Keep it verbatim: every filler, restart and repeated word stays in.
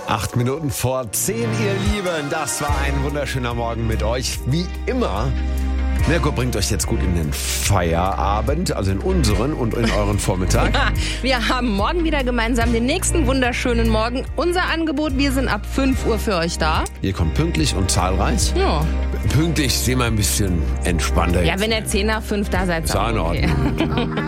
Acht Minuten vor zehn, ihr Lieben. Das war ein wunderschöner Morgen mit euch. Wie immer. Mirko bringt euch jetzt gut in den Feierabend, also in unseren und in euren Vormittag. Wir haben morgen wieder gemeinsam den nächsten wunderschönen Morgen. Unser Angebot, wir sind ab fünf Uhr für euch da. Ihr kommt pünktlich und zahlreich. Ja, Pünktlich sehen wir ein bisschen entspannter. ja wenn ihr zehn nach fünf da seid. Ist auch in okay. Ordnung.